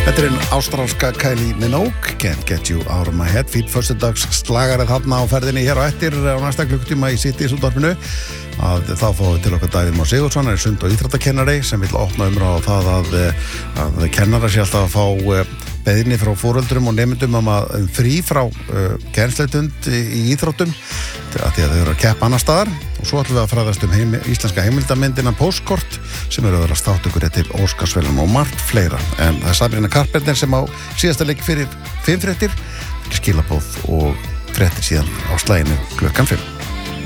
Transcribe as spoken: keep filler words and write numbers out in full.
Þetta er einn ástralska Kylie Minogue, Can't Get You Out of My Head, fýtt föstudags slagarið þarna á ferðinni hér á eftir á næsta klukkutíma í City-útvarpinu. Að þá fáum við til okkar Davíð Már Sigurðsson, er sund- og íþróttakennari sem vill opna umræðu á það að, að kennara sé alltaf að fá beðinni frá foreldrum og nemendum um að um frí frá uh, kennsleitund í, í íþróttum að því að þau eru að keppa annar staðar og svo ætlum við að fræðast um heimi, íslenska heimildamyndina Póstkort sem eru að vera státtökur til Óskarsverðlauna og margt fleira en það er Sabrina Carpenter sem á síðasta leik fyrir fimm fréttir skilabóð og fréttir síðan á slaginu klukkan fimm.